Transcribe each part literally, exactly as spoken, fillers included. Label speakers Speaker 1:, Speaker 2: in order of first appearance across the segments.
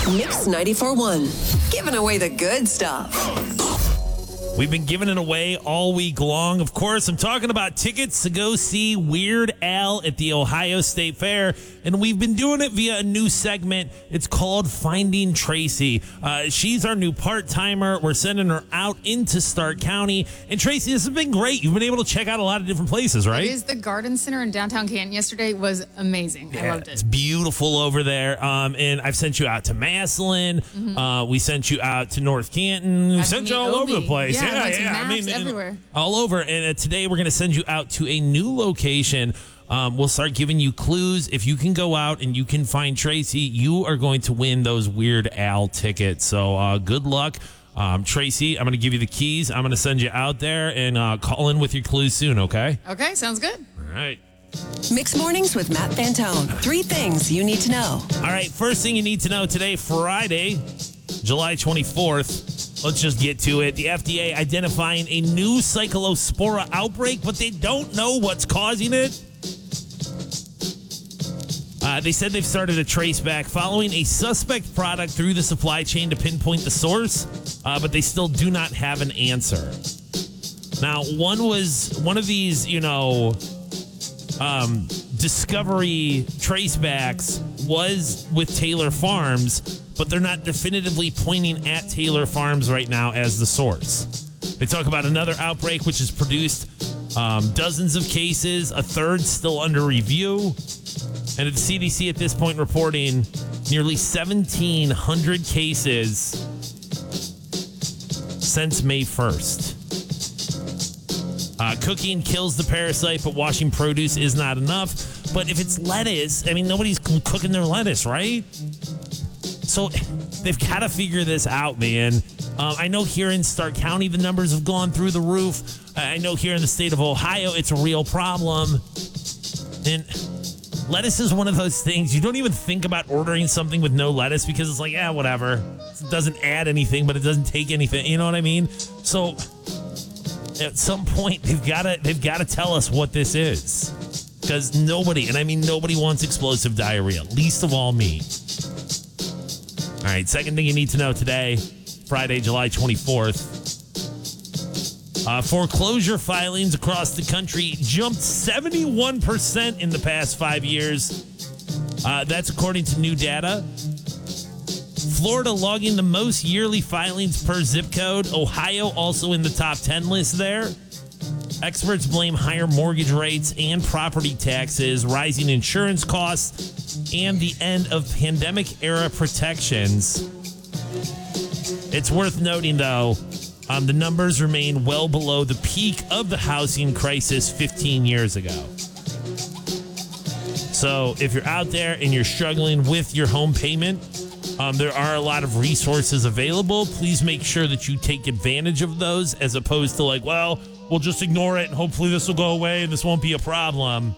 Speaker 1: Mix ninety-four point one. Giving away the good stuff.
Speaker 2: We've been giving it away all week long. Of course, I'm talking about tickets to go see Weird Al at the Ohio State Fair. And we've been doing it via a new segment. It's called Finding Tracy. Uh, she's our new part-timer. We're sending her out into Stark County. And Tracy, this has been great. You've been able to check out a lot of different places, right?
Speaker 3: It is the Garden Center in downtown Canton yesterday was amazing.
Speaker 2: Yeah,
Speaker 3: I loved it.
Speaker 2: It's beautiful over there. Um, and I've sent you out to Massillon. Mm-hmm. Uh, we sent you out to North Canton. We sent you all over the place.
Speaker 3: Yeah,
Speaker 2: yeah,
Speaker 3: yeah.
Speaker 2: yeah. I mean,
Speaker 3: everywhere.
Speaker 2: All over. And uh, today we're going to send you out to a new location. Um, we'll start giving you clues. If you can go out and you can find Tracy, you are going to win those Weird Al tickets. So uh, good luck. Um, Tracy, I'm going to give you the keys. I'm going to send you out there and uh, call in with your clues soon, okay?
Speaker 3: Okay, sounds good.
Speaker 2: All right.
Speaker 1: Mixed Mornings with Matt Fantone. Three things you need to know.
Speaker 2: All right, first thing you need to know today, Friday, July twenty-fourth. Let's just get to it. The F D A identifying a new Cyclospora outbreak, but they don't know what's causing it. Uh, they said they've started a trace back following a suspect product through the supply chain to pinpoint the source, uh, but they still do not have an answer. Now, one was one of these, you know, um, discovery tracebacks was with Taylor Farms, but they're not definitively pointing at Taylor Farms right now as the source. They talk about another outbreak which has produced um, dozens of cases, a third still under review. And the C D C at this point reporting nearly seventeen hundred cases since May first. Uh, cooking kills the parasite, but washing produce is not enough. But if it's lettuce, I mean, nobody's cooking their lettuce, right? So they've got to figure this out, man. Um, I know here in Stark County, the numbers have gone through the roof. I know here in the state of Ohio, it's a real problem. And lettuce is one of those things you don't even think about ordering something with no lettuce because it's like, yeah, whatever. It doesn't add anything, but it doesn't take anything. You know what I mean? So at some point, they've got to they've got to tell us what this is, because nobody, and I mean nobody, wants explosive diarrhea. Least of all me. All right, second thing you need to know today, Friday, July twenty-fourth. Uh, foreclosure filings across the country jumped seventy-one percent in the past five years. Uh, that's according to new data. Florida logging the most yearly filings per zip code. Ohio also in the top ten list there. Experts blame higher mortgage rates and property taxes, rising insurance costs, and the end of pandemic-era protections. It's worth noting, though, Um, the numbers remain well below the peak of the housing crisis fifteen years ago. So if you're out there and you're struggling with your home payment, um, there are a lot of resources available. Please make sure that you take advantage of those, as opposed to like, well, we'll just ignore it and hopefully this will go away and this won't be a problem.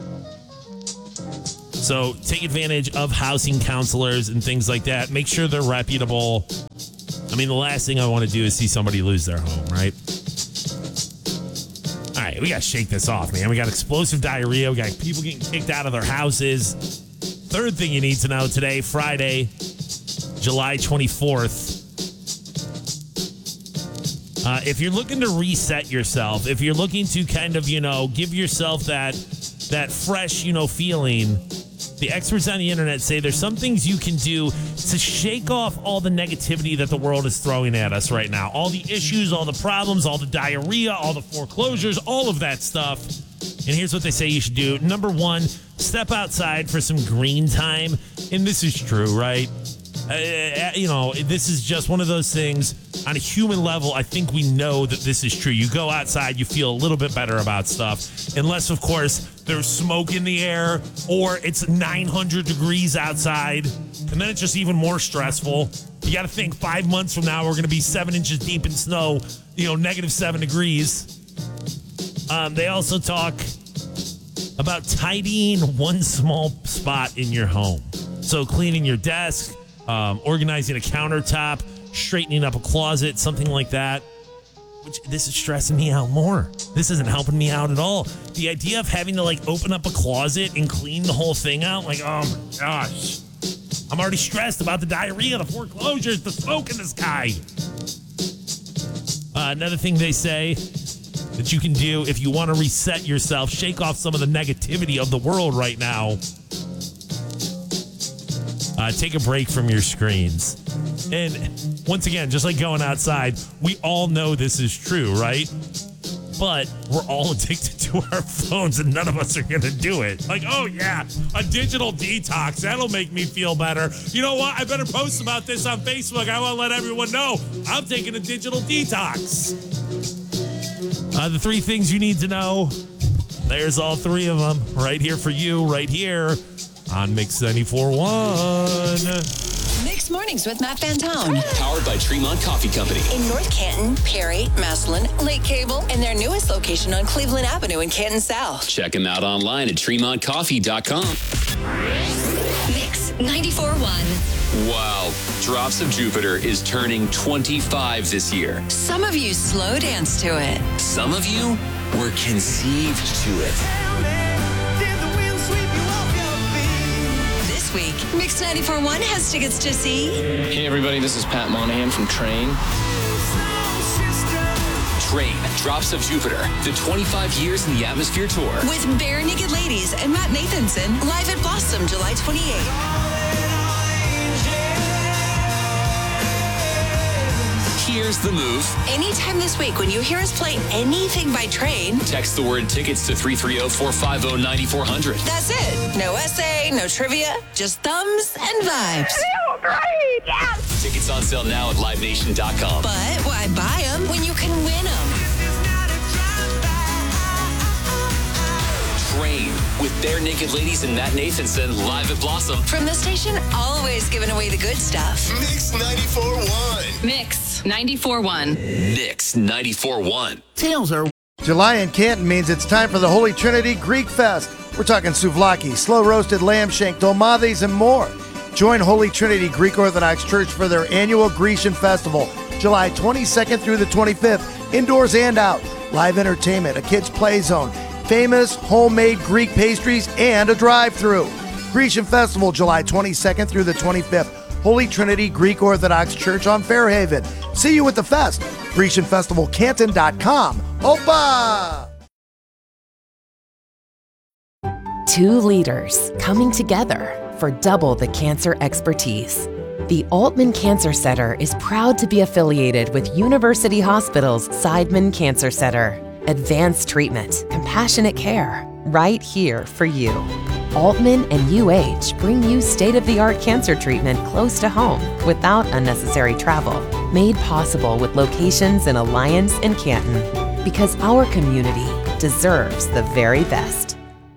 Speaker 2: So take advantage of housing counselors and things like that. Make sure they're reputable. I mean, the last thing I want to do is see somebody lose their home, right? All right, we got to shake this off, man. We got explosive diarrhea. We got people getting kicked out of their houses. Third thing you need to know today, Friday, July twenty-fourth. Uh, if you're looking to reset yourself, if you're looking to kind of, you know, give yourself that that fresh, you know, feeling, the experts on the internet say there's some things you can do to shake off all the negativity that the world is throwing at us right now. All the issues, all the problems, all the diarrhea, all the foreclosures, all of that stuff. And here's what they say you should do. Number one, step outside for some green time. And this is true, right? Uh, you know, this is just one of those things on a human level. I think we know that this is true. You go outside, you feel a little bit better about stuff, unless, of course, there's smoke in the air or it's nine hundred degrees outside, and then it's just even more stressful. You got to think five months from now, we're going to be seven inches deep in snow, you know, negative seven degrees. Um, they also talk about tidying one small spot in your home. So cleaning your desk, Um, organizing a countertop, straightening up a closet, something like that. Which, this is stressing me out more. This isn't helping me out at all. The idea of having to like open up a closet and clean the whole thing out, like, oh my gosh. I'm already stressed about the diarrhea, the foreclosures, the smoke in the sky. Uh, another thing they say that you can do if you want to reset yourself, shake off some of the negativity of the world right now. Uh, take a break from your screens. And once again, just like going outside, we all know this is true, right? But we're all addicted to our phones and none of us are going to do it. Like, oh yeah, a digital detox. That'll make me feel better. You know what? I better post about this on Facebook. I want to let everyone know I'm taking a digital detox. Uh, the three things you need to know. There's all three of them right here for you, right here on Mix ninety-four point one.
Speaker 1: Mixed Mornings with Matt Fantone.
Speaker 4: Powered by Tremont Coffee Company.
Speaker 1: In North Canton, Perry, Massillon, Lake Cable, and their newest location on Cleveland Avenue in Canton South.
Speaker 4: Check them out online at tremont coffee dot com.
Speaker 1: Mix ninety-four point one.
Speaker 4: Wow. Drops of Jupiter is turning twenty-five this year.
Speaker 1: Some of you slow dance to it.
Speaker 4: Some of you were conceived to it.
Speaker 1: This week, Mix ninety-four point one has tickets to see...
Speaker 5: Hey everybody, this is Pat Monahan from Train.
Speaker 4: Train, Drops of Jupiter, the twenty-five years in the Atmosphere Tour.
Speaker 1: With Bare Naked Ladies and Matt Nathanson, live at Blossom, July twenty-eighth.
Speaker 4: Here's the move.
Speaker 1: Anytime this week when you hear us play anything by Train,
Speaker 4: text the word tickets to three three zero, four five zero, nine four zero zero.
Speaker 1: That's it. No essay, no trivia, just thumbs and vibes.
Speaker 6: Oh, great! Yes!
Speaker 4: Tickets on sale now at live nation dot com.
Speaker 1: But why buy them when you can win them?
Speaker 4: Train with Bare Naked Ladies and Matt Nathanson live at Blossom.
Speaker 1: From the station, always giving away the good stuff.
Speaker 7: Mix ninety-four point one.
Speaker 3: Mix ninety-four point one.
Speaker 4: Mix ninety-four point one.
Speaker 8: Tails are...
Speaker 9: July in Canton means it's time for the Holy Trinity Greek Fest. We're talking souvlaki, slow-roasted lamb shank, dolmades, and more. Join Holy Trinity Greek Orthodox Church for their annual Grecian Festival, July twenty-second through the twenty-fifth, indoors and out. Live entertainment, a kids' play zone, famous homemade Greek pastries, and a drive-thru. Grecian Festival, July twenty-second through the twenty-fifth. Holy Trinity Greek Orthodox Church on Fairhaven. See you at the fest. Grecian Festival Canton dot com. Opa!
Speaker 10: Two leaders coming together for double the cancer expertise. The Altman Cancer Center is proud to be affiliated with University Hospital's Seidman Cancer Center. Advanced treatment, compassionate care, right here for you. Altman and U H bring you state-of-the-art cancer treatment close to home without unnecessary travel. Made possible with locations in Alliance and Canton. Because our community deserves the very best.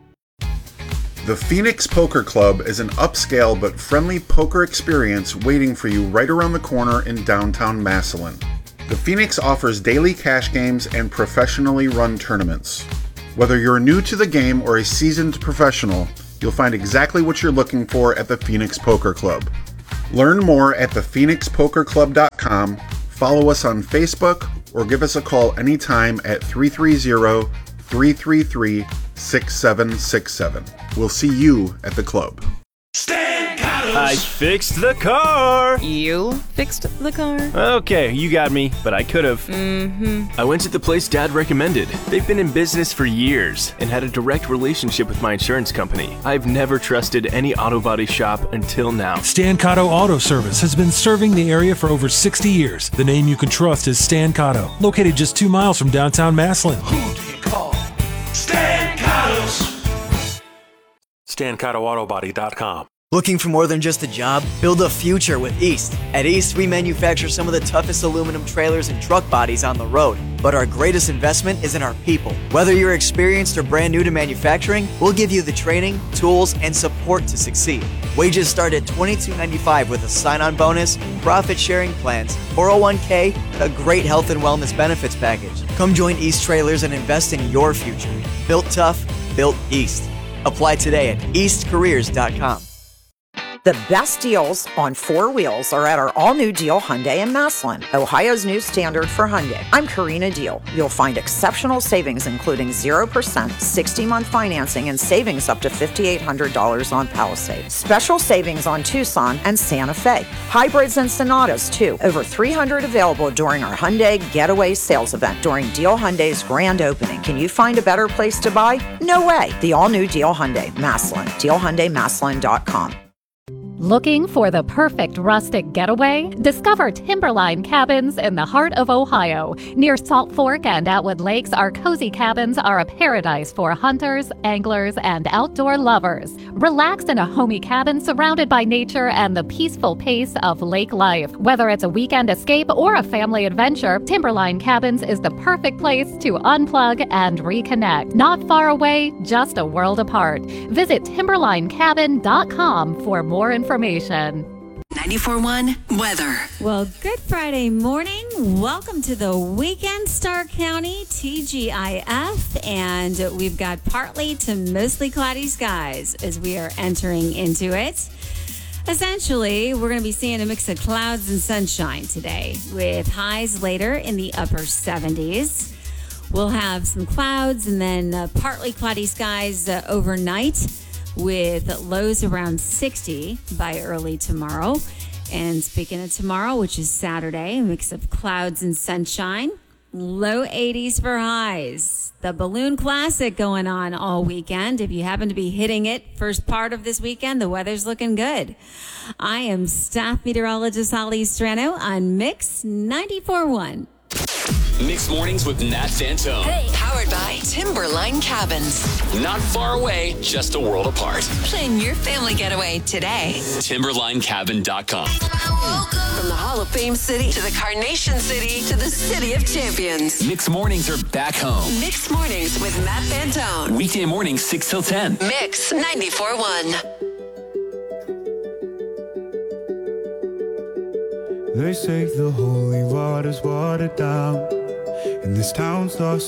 Speaker 11: The Phoenix Poker Club is an upscale but friendly poker experience waiting for you right around the corner in downtown Massillon. The Phoenix offers daily cash games and professionally run tournaments. Whether you're new to the game or a seasoned professional, you'll find exactly what you're looking for at the Phoenix Poker Club. Learn more at the phoenix poker club dot com, follow us on Facebook, or give us a call anytime at three three zero, three three three, six seven six seven. We'll see you at the club.
Speaker 12: Stan Cottos! I fixed the car!
Speaker 3: You fixed the car?
Speaker 12: Okay, you got me, but I could've.
Speaker 3: Mm-hmm.
Speaker 12: I went to the place Dad recommended. They've been in business for years and had a direct relationship with my insurance company. I've never trusted any auto body shop until now.
Speaker 13: Stan Cotto Auto Service has been serving the area for over sixty years. The name you can trust is Stan Cotto, located just two miles from downtown Massillon.
Speaker 7: Who do you call? Stan Cottos!
Speaker 13: Stan Cotto Auto Body dot com.
Speaker 14: Looking for more than just a job? Build a future with East. At East, we manufacture some of the toughest aluminum trailers and truck bodies on the road. But our greatest investment is in our people. Whether you're experienced or brand new to manufacturing, we'll give you the training, tools, and support to succeed. Wages start at twenty-two ninety-five with a sign-on bonus, profit-sharing plans, four oh one k, and a great health and wellness benefits package. Come join East Trailers and invest in your future. Built tough, built East. Apply today at east careers dot com.
Speaker 8: The best deals on four wheels are at our all-new Deal Hyundai in Massillon, Ohio's new standard for Hyundai. I'm Karina Deal. You'll find exceptional savings including zero percent, sixty-month financing, and savings up to five thousand eight hundred dollars on Palisade. Special savings on Tucson and Santa Fe. Hybrids and Sonatas, too. Over three hundred available during our Hyundai Getaway sales event during Deal Hyundai's grand opening. Can you find a better place to buy? No way. The all-new Deal Hyundai, Massillon. Deal Hyundai Massillon dot com.
Speaker 15: Looking for the perfect rustic getaway? Discover Timberline Cabins in the heart of Ohio. Near Salt Fork and Atwood Lakes, our cozy cabins are a paradise for hunters, anglers, and outdoor lovers. Relax in a homey cabin surrounded by nature and the peaceful pace of lake life. Whether it's a weekend escape or a family adventure, Timberline Cabins is the perfect place to unplug and reconnect. Not far away, just a world apart. Visit timberline cabin dot com for more information.
Speaker 1: ninety-four point one weather.
Speaker 16: Well, good Friday morning. Welcome to the weekend, Stark County, T G I F. And we've got partly to mostly cloudy skies as we are entering into it. Essentially, we're going to be seeing a mix of clouds and sunshine today with highs later in the upper seventies. We'll have some clouds and then uh, partly cloudy skies uh, overnight, with lows around sixty by early tomorrow. And speaking of tomorrow, which is Saturday, a mix of clouds and sunshine, low eighties for highs. The Balloon Classic going on all weekend. If you happen to be hitting it first part of this weekend, the weather's looking good. I am staff meteorologist Holly Strano on Mix ninety-four point one.
Speaker 4: Mixed Mornings with Nat Fantone.
Speaker 1: Hey, powered by Timberline Cabins.
Speaker 4: Not far away, just a world apart.
Speaker 1: Plan your family getaway today.
Speaker 4: timberline cabin dot com.
Speaker 1: From the Hall of Fame City to the Carnation City to the City of Champions.
Speaker 4: Mixed Mornings are back home.
Speaker 1: Mixed Mornings with Matt Fantone.
Speaker 4: Weekday mornings, six till ten.
Speaker 1: Mix ninety-four point one.
Speaker 17: They say the holy water's watered down, and this town starts